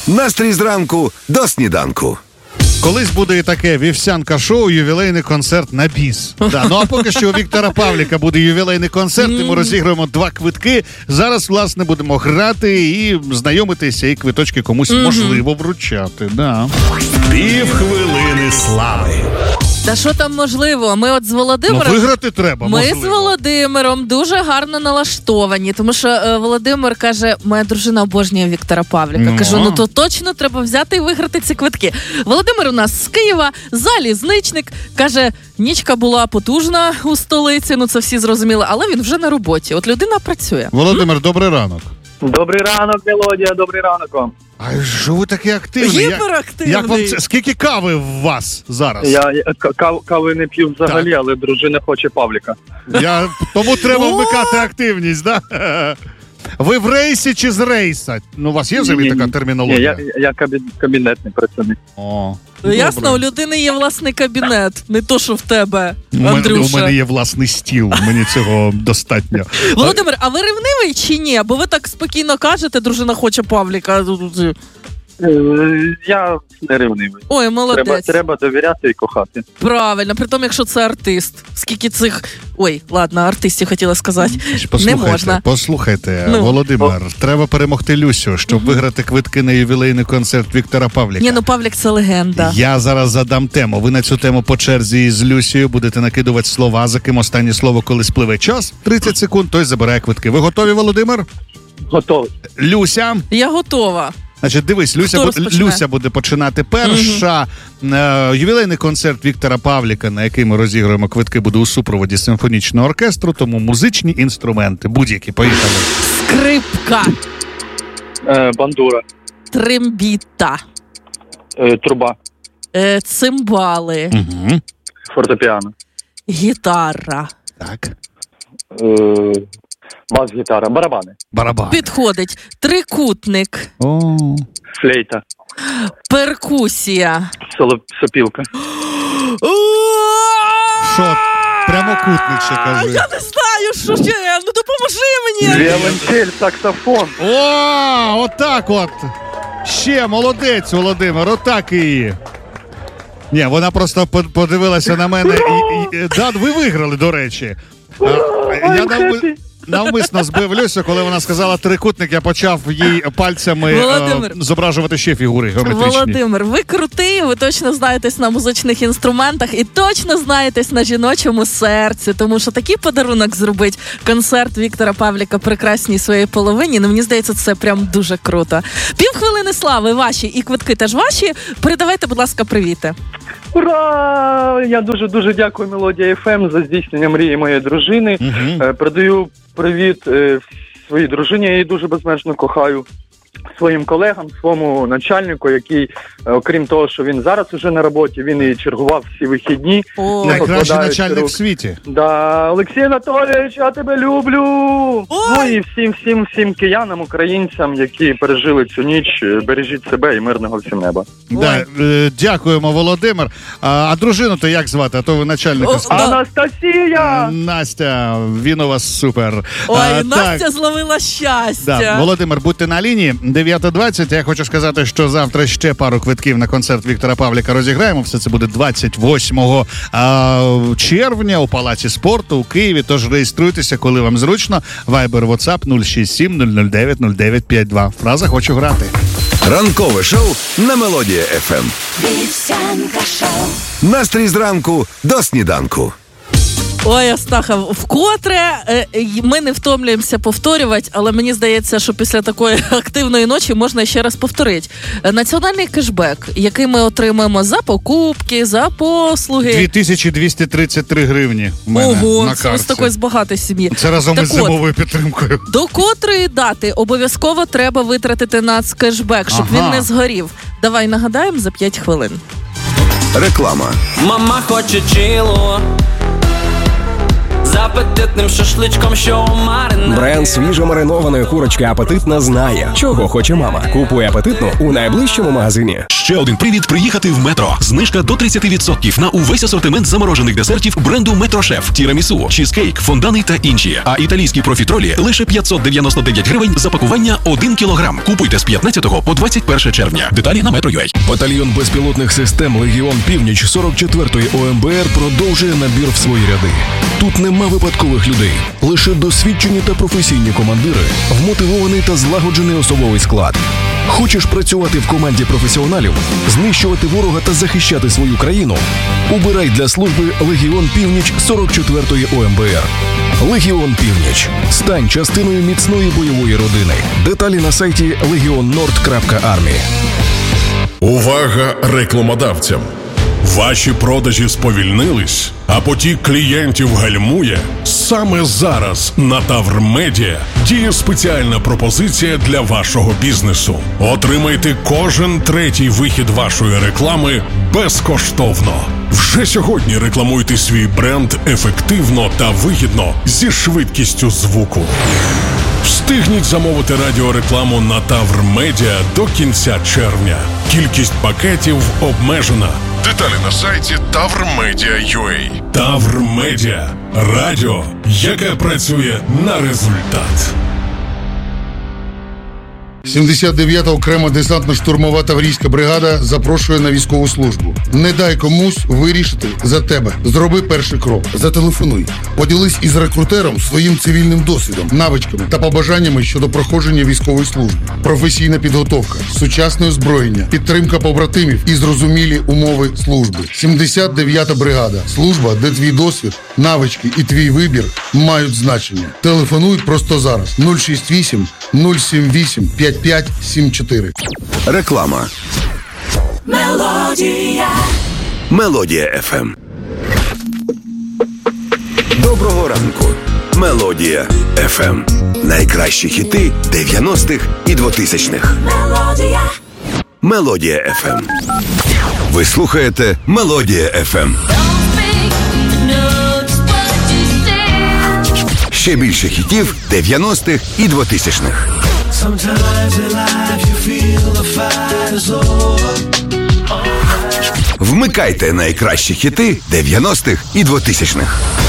Настрій зранку до сніданку. Колись буде і таке вівсянка-шоу, ювілейний концерт на біс. Да, ну а поки що у Віктора Павліка буде ювілейний концерт, і ми розіграємо 2 квитки. Зараз, власне, будемо грати і знайомитися, і квиточки комусь можливо вручати. Да. Півхвилини слави. Та що там можливо? Ми от з Володимиром... виграти треба, можливо. Ми з Володимиром дуже гарно налаштовані, тому що Володимир каже, моя дружина обожнює Віктора Павліка. Кажу, ну то точно треба взяти і виграти ці квитки. Володимир у нас з Києва, залізничник, каже, нічка була потужна у столиці, ну це всі зрозуміли, але він вже на роботі. От людина працює. Володимир, добрий ранок. Добрий ранок, Мелодія, добрий ранок вам. А що ви такий активний? Гіперактивний. Як вам це? Скільки кави в вас зараз? Я кави не п'ю взагалі, Так. але дружина хоче Павліка. Тому треба вмикати активність, да? Ви в рейсі чи з рейса? Ну, у вас є взагалі така термінологія? Ні, я кабінетний працівник. О, Ясно, добре. у людини є власний кабінет, не то, що в тебе, У Андрюша. мене є власний стіл, мені цього достатньо. Володимир, а ви ревнивий чи ні? Бо ви так спокійно кажете, дружина хоче Павліка. Я не ревнивий. Ой, молодець. Треба довіряти і кохати. Правильно, при тому, якщо це артист. Скільки цих... Ой, ладно, артистів хотіла сказати. Не можна. Послухайте, Ну. Володимир, треба перемогти Люсю, щоб виграти квитки на ювілейний концерт Віктора Павліка. Ні, ну Павлік це легенда. Я зараз задам тему. Ви на цю тему по черзі з Люсією будете накидувати слова, за ким останнє слово, коли спливе час. 30 секунд, той забирає квитки. Ви готові, Володимир? Готовий. Люся. Я готова. Значить, дивись, Люся буде починати перша. Ювілейний концерт Віктора Павліка, на який ми розіграємо квитки, буде у супроводі симфонічного оркестру, тому музичні інструменти, будь-які. Поїхали. Скрипка. Бандура. Трембіта. Труба. Цимбали. Угу. Фортепіано. Гітара. Так. Бас-гітара. Барабани. Барабан. Підходить. Трикутник. О. Флейта. Перкусія. Сопілка. Що? Прямокутник ще кажи. Я не знаю, що ще. Ну допоможи мені. Віолончель, саксофон. О, отак от. Ще молодець, Володимир, отак і. Ні, вона просто подивилася на мене і да, ви виграли, до речі. Я навмисно збив Люсю, коли вона сказала трикутник, я почав їй пальцями зображувати ще фігури геометричні. Володимир, ви крутий, ви точно знаєтесь на музичних інструментах і точно знаєтесь на жіночому серці, тому що такий подарунок зробить концерт Віктора Павліка прекрасній своїй половині, ну мені здається, це прям дуже круто. Півхвилини слави ваші і квитки теж ваші. Передавайте, будь ласка, привіти. Ура! Я дуже дякую Мелодія ФМ за здійснення мрії моєї дружини. Передаю привіт своїй дружині, я її дуже безмежно кохаю. Своїм колегам, своєму начальнику, який, окрім того, що він зараз уже на роботі, він і чергував всі вихідні. Найкращий начальник в світі. Да, Олексій Анатолійович, я тебе люблю! Ну і всім киянам, українцям, які пережили цю ніч, бережіть себе і мирного всім неба. Да, дякуємо, Володимир. А дружину-то як звати? А то ви начальника сказали. Анастасія! Настя, він у вас супер. Ой, Настя зловила щастя. Да. Володимир, будьте на лінії. 9:20. Я хочу сказати, що завтра ще пару квитків на концерт Віктора Павліка розіграємо. Все це буде 28 червня у Палаці спорту у Києві. Тож реєструйтеся, коли вам зручно. Viber, WhatsApp 067 009 0952. Фраза «Хочу грати». Ранкове шоу на Мелодія ФМ. Настрій зранку до сніданку. Ой, Астаха, вкотре ми не втомлюємося повторювати, але мені здається, що після такої активної ночі можна ще раз повторити. Національний кешбек, який ми отримаємо за покупки, за послуги. 2233 гривні в мене Ого, на карті. це ось такої з багатої сім'ї. Це разом із зимовою підтримкою. До котрої дати обов'язково треба витратити нацкешбек, щоб він не згорів. Давай нагадаємо за 5 хвилин. Реклама. Мама хоче чило. з апетитним шашличком, що у маринаді. Бренд свіжомаринованої курочки «Апетитна» знає, чого хоче мама. Купуй «Апетитну» у найближчому магазині. Ще один привід приїхати в Метро. Знижка до 30% на увесь асортимент заморожених десертів бренду Метрошеф, тірамісу, чізкейк, фондани та інші. А італійські профітролі лише 599 гривень за пакування 1 кілограм. Купуйте з 15 по 21 червня. Деталі на Metro.ua. Батальйон безпілотних систем «Легіон Північ» 44-ї ОМБР продовжує набір в свої ряди. Тут нема випадкових людей, лише досвідчені та професійні командири, вмотивований та злагоджений особовий склад. Хочеш працювати в команді професіоналів, знищувати ворога та захищати свою країну? Обирай для служби «Легіон Північ» 44-ї ОМБР. «Легіон Північ». Стань частиною міцної бойової родини. Деталі на сайті legionNord.army. Увага рекламодавцям! Ваші продажі сповільнились, а потік клієнтів гальмує? Саме зараз на Тавр Медіа діє спеціальна пропозиція для вашого бізнесу. Отримайте кожен третій вихід вашої реклами безкоштовно. Вже сьогодні рекламуйте свій бренд ефективно та вигідно зі швидкістю звуку. Встигніть замовити радіорекламу на Тавр Медіа до кінця червня. Кількість пакетів обмежена. Деталі на сайті tavrmedia.ua. Тавр Медіа. Радіо, яке працює на результат. 79-та окрема десантно-штурмова таврійська бригада запрошує на військову службу. Не дай комусь вирішити за тебе. Зроби перший крок. Зателефонуй. Поділись із рекрутером своїм цивільним досвідом, навичками та побажаннями щодо проходження військової служби. Професійна підготовка, сучасне озброєння, підтримка побратимів і зрозумілі умови служби. 79-та бригада. Служба, де твій досвід, навички і твій вибір мають значення. Телефонуй просто зараз. 068 078 5574. Реклама. Мелодія FM. Доброго ранку. Мелодія FM. Найкращі хіти 90-х і 2000-х. Мелодія FM. Ви слухаєте Мелодія FM. Ще більше хітів 90-х і 2000-х. Вмикайте найкращі хіти 90-х і 2000-х.